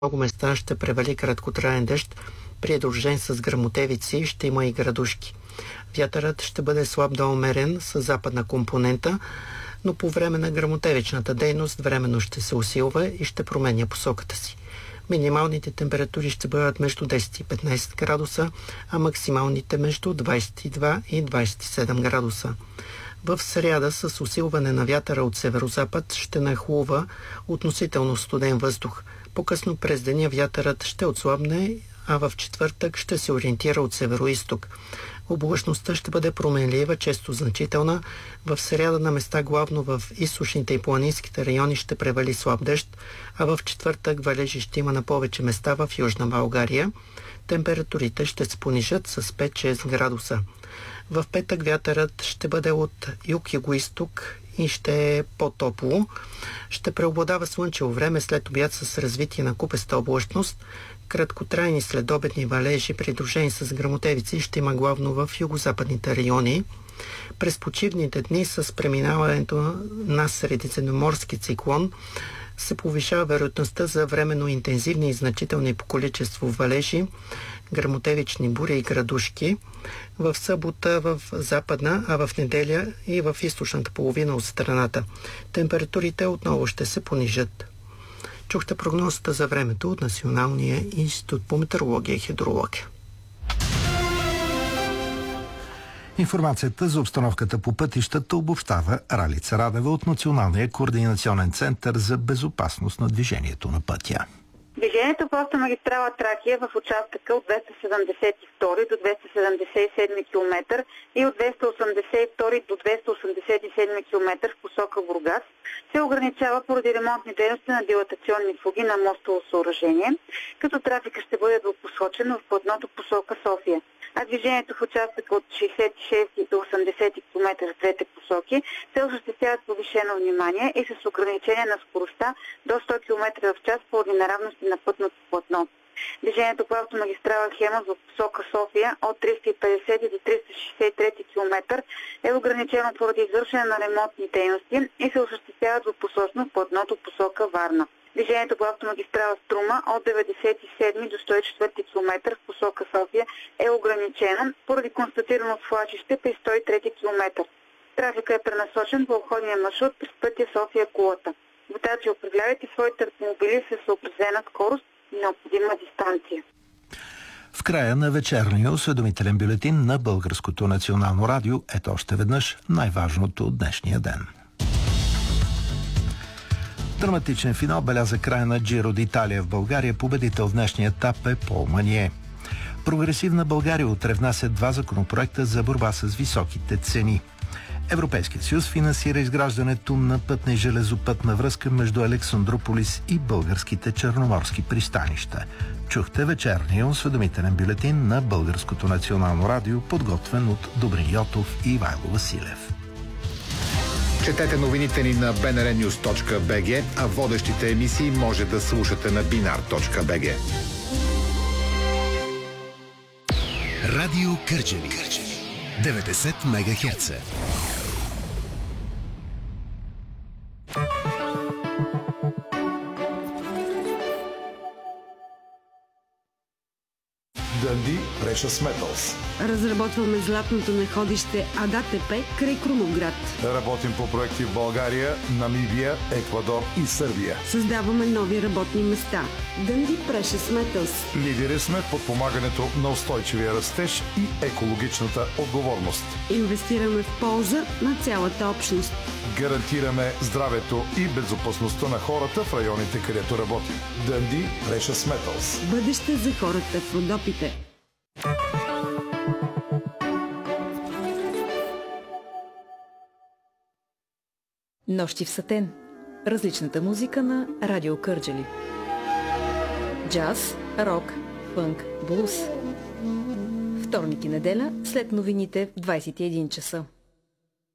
много места ще превали краткотраен дъжд, придружен с гръмотевици, ще има и градушки. Вятърът ще бъде слаб до умерен с западна компонента, но по време на гръмотевичната дейност временно ще се усилва и ще променя посоката си. Минималните температури ще бъдат между 10 и 15 градуса, а максималните между 22 и 27 градуса. В сряда с усилване на вятъра от северозапад ще нахлува относително студен въздух. По-късно през деня вятърът ще отслабне, а в четвъртък ще се ориентира от североизток. Облачността ще бъде променлива, често значителна. В сряда на места главно в източните и планинските райони ще превали слаб дъжд, а в четвъртък валежи ще има на повече места в Южна България. Температурите ще се понижат с 5-6 градуса. В петък вятърът ще бъде от юг-югоизток и ще е по-топло. Ще преобладава слънчево време след обяд с развитие на купеста облачност. Краткотрайни следобедни валежи, придружени с гръмотевици, ще има главно в югозападните райони. През почивните дни с преминаването на средиземноморски циклон се повишава вероятността за временно интензивни и значителни по количество валежи, гръмотевични бури и градушки. В събота в западна, а в неделя и в източната половина от страната. Температурите отново ще се понижат. Чухте прогнозата за времето от Националния институт по метеорология и хидрология. Информацията за обстановката по пътищата обобщава Ралица Радева от Националния координационен център за безопасност на движението на пътя. Движението по автомагистрала Тракия в участъка от 272 до 277 км и от 282 до 287 км в посока Бургас се ограничава поради ремонтни дейности на дилатационни фуги на мостово съоръжение, като трафика ще бъде двупосочен в платното посока София. А движението в участъка от 66 до 80 км в двете посоки се осъществяват повишено внимание и с ограничение на скоростта до 100 км в час поради неравности на пътното платно. Движението по автомагистрала Хемус в посока София от 350 до 363 км е ограничено поради извършване на ремонтни дейности и се осъществява двупосочно в платното посока Варна. Движението по автомагистрала Струма от 97 до 104 км в посока София е ограничено поради констатирано свлачище при 103 км. Трафика е пренасочен по обходния маршрут през пътя София-Кулата. Водачи, управлявайте своите автомобили с съобразена скорост и необходима дистанция. В края на вечерния осведомителен бюлетин на Българското национално радио ето още веднъж най-важното от днешния ден. Драматичен финал беляза края на Джиро d'Italia в България. Победител в днешния етап е Пол Мание. Прогресивна България утре внася 2 законопроекта за борба с високите цени. Европейският съюз финансира изграждането на пътна и железопътна връзка между Александрополис и българските черноморски пристанища. Чухте вечерния осведомителен бюлетин на Българското национално радио, подготвен от Добрин Йотов и Ивайло Василев. Четете новините ни на bnrnews.bg, а водещите емисии може да слушате на binar.bg. Радио Кърджали 90 МГц. Dundee Precious Metals. Разработваме златното находище АДАТП край Крумовград. Работим по проекти в България, Намибия, Еквадор и Сърбия. Създаваме нови работни места. Dundee Precious Metals. Лидери сме в подпомагането на устойчивия растеж и екологичната отговорност. Инвестираме в полза на цялата общност. Гарантираме здравето и безопасността на хората в районите, където работим. Dundee Precious Metals. Бъдеще за хората в Родопите. Нощи в Сатен. Различната музика на Радио Кърджали. Джаз, рок, фънк, блуз. Вторник и неделя след новините в 21 часа.